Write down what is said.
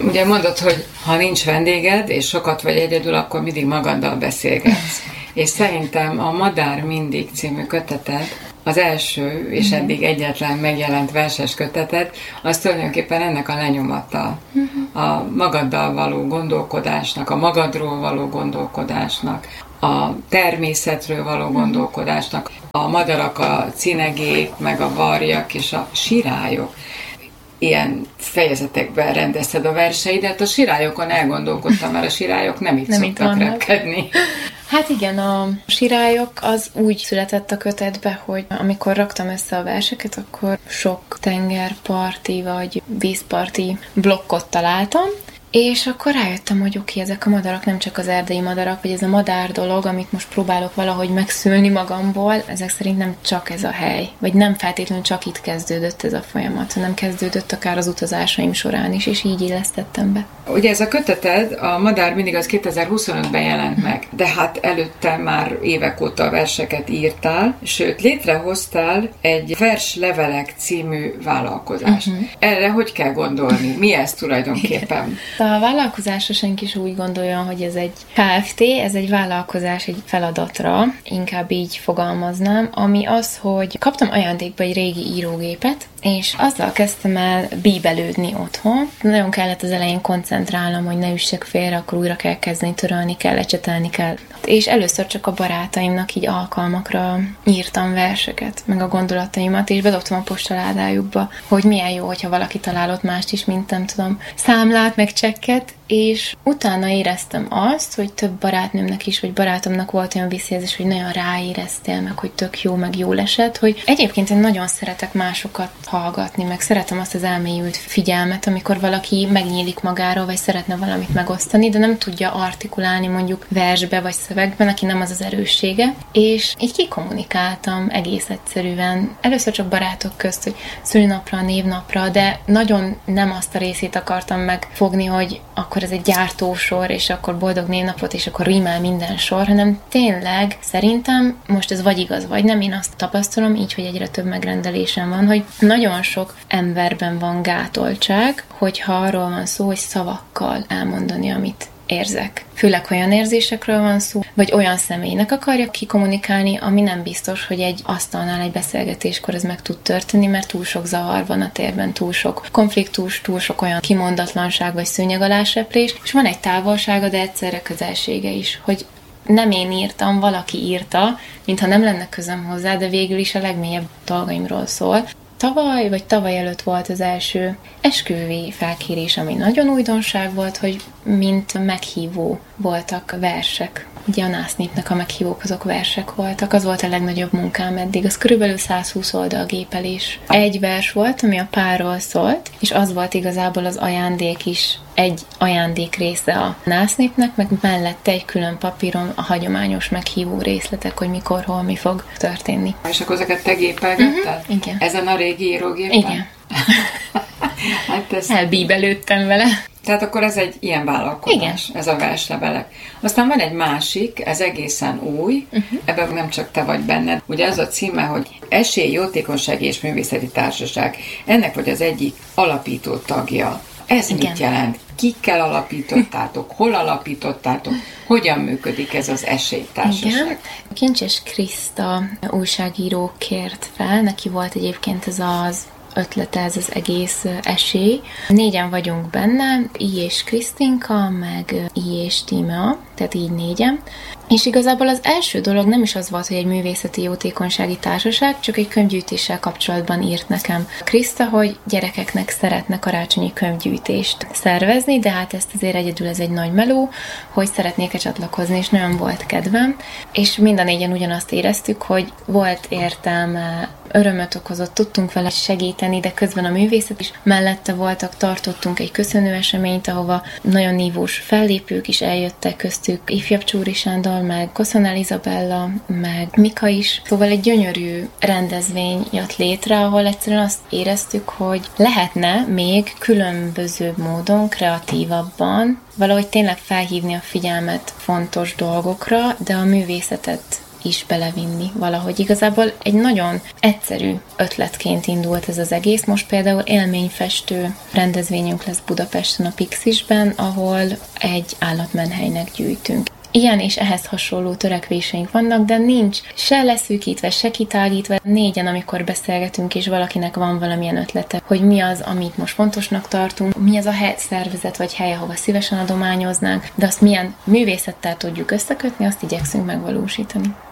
Ugye mondod, hogy ha nincs vendéged, és sokat vagy egyedül, akkor mindig magaddal beszélgetsz. És szerintem a Madár mindig című köteted, az első, és eddig egyetlen megjelent verses köteted, az tulajdonképpen ennek a lenyomata. A magaddal való gondolkodásnak, a magadról való gondolkodásnak, a természetről való gondolkodásnak, a madarak, a cinegék, meg a varjak és a sirályok. Ilyen fejezetekben rendezted a verseidet. A sirályokon elgondolkodtam, mert a sirályok nem itt szoktak repkedni. Hát igen, a sirályok az úgy született a kötetbe, hogy amikor raktam össze a verseket, akkor sok tengerparti vagy vízparti blokkot találtam, és akkor rájöttem, hogy oké, ezek a madarak nem csak az erdei madarak, vagy ez a madár dolog, amit most próbálok valahogy megszülni magamból, ezek szerint nem csak ez a hely, vagy nem feltétlenül csak itt kezdődött ez a folyamat, hanem kezdődött akár az utazásaim során is, és így illesztettem be. Ugye ez a köteted, a Madár mindig az 2025-ben jelent meg, de hát előtte már évek óta verseket írtál, sőt létrehoztál egy Verslevelek című vállalkozást. Erre hogy kell gondolni? Mi ez tulajdonképpen? A vállalkozásra senki is úgy gondolja, hogy ez egy Kft., ez egy vállalkozás egy feladatra, inkább így fogalmaznám, ami az, hogy kaptam ajándékba egy régi írógépet, és azzal kezdtem el bíbelődni otthon. Nagyon kellett az elején koncentrálnom, hogy ne üssek félre, akkor újra kell kezdeni, törölni kell, lecsetelni kell. És először csak a barátaimnak így alkalmakra írtam verseket, meg a gondolataimat, és bedobtam a postaládájukba, hogy milyen jó, hogyha valaki talál ott mást is, mint nem tudom, számlát, meg csekket, és utána éreztem azt, hogy több barátnőmnek is, vagy barátomnak volt olyan visszajelzés, hogy nagyon ráéreztél, meg hogy tök jó, meg jól esett, hogy egyébként én nagyon szeretek másokat hallgatni, meg szeretem azt az elmélyült figyelmet, amikor valaki megnyílik magáról, vagy szeretne valamit megosztani, de nem tudja artikulálni mondjuk versbe, vagy szövegben, aki nem az az erőssége, és így kikommunikáltam egész egyszerűen. Először csak barátok közt, hogy szülinapra, névnapra, de nagyon nem azt a részét akartam megfogni, hogy akkor ez egy gyártósor, és akkor boldog névnapot, és akkor rímel minden sor, hanem tényleg szerintem most ez vagy igaz, vagy nem, én azt tapasztalom így, hogy egyre több megrendelésem van, hogy nagyon sok emberben van gátoltság, hogyha arról van szó, hogy szavakkal elmondani, amit érzek. Főleg olyan érzésekről van szó, vagy olyan személynek akarja kikommunikálni, ami nem biztos, hogy egy asztalnál, egy beszélgetéskor ez meg tud történni, mert túl sok zavar van a térben, túl sok konfliktus, túl sok olyan kimondatlanság vagy szőnyeg-aláseprés, és van egy távolsága, de egyszerre közelsége is, hogy nem én írtam, valaki írta, mintha nem lenne közöm hozzá, de végül is a legmélyebb dolgaimról szól. Tavaly, vagy tavaly előtt volt az első esküvői felkérés, ami nagyon újdonság volt, hogy mint meghívó voltak versek. Ugye a násznépnek a meghívók azok versek voltak, az volt a legnagyobb munkám eddig, az körülbelül 120 oldal gépelés. Egy vers volt, ami a párról szólt, és az volt igazából az ajándék is, egy ajándék része a násznépnek, meg mellette egy külön papíron a hagyományos meghívó részletek, hogy mikor, hol, mi fog történni. És akkor ezeket te gépelgetted? Igen. Ezen a régi írógépen? Igen. Hát elbíbelődtem vele. Tehát akkor ez egy ilyen vállalkozás, ez a verslevelek. Aztán van egy másik, ez egészen új, ebben nem csak te vagy benne. Ugye az a címe, hogy Esély, Jótékonysági és Művészeti Társaság. Ennek vagy az egyik alapító tagja. Ez mit jelent? Kikkel alapítottátok? Hol alapítottátok? Hogyan működik ez az esélytársaság? Igen. Kincses Kriszta újságíró kért fel, neki volt egyébként ez az ötlete, ez az egész esély. 4-en vagyunk benne, I és Krisztinka, meg I és Tímea, tehát így 4-en. És igazából az első dolog nem is az volt, hogy egy művészeti jótékonysági társaság, csak egy könyvgyűjtéssel kapcsolatban írt nekem Kriszta, hogy gyerekeknek szeretne karácsonyi könyvgyűjtést szervezni, de hát ezt azért egyedül ez egy nagy meló, hogy szeretnék-e csatlakozni, és nagyon volt kedvem. És mind a 4-en ugyanazt éreztük, hogy volt értelme, örömöt okozott, tudtunk vele segíteni, de közben a művészet is mellette voltak, tartottunk egy köszönő eseményt, ahova nagyon nívós fellépők is eljöttek, köztük ifjabb Csúri Sándor, meg Koszonál Izabella, meg Mika is. Szóval egy gyönyörű rendezvény jött létre, ahol egyszerűen azt éreztük, hogy lehetne még különböző módon, kreatívabban valahogy tényleg felhívni a figyelmet fontos dolgokra, de a művészetet is belevinni valahogy. Igazából egy nagyon egyszerű ötletként indult ez az egész. Most például élményfestő rendezvényünk lesz Budapesten a Pixisben, ahol egy állatmenhelynek gyűjtünk. Ilyen és ehhez hasonló törekvéseink vannak, de nincs se leszűkítve, se kitágítva. 4-en, amikor beszélgetünk, és valakinek van valamilyen ötlete, hogy mi az, amit most fontosnak tartunk, mi az a szervezet vagy hely, ahova szívesen adományoznánk, de azt milyen művészettel tudjuk összekötni, azt igyekszünk megvalósítani.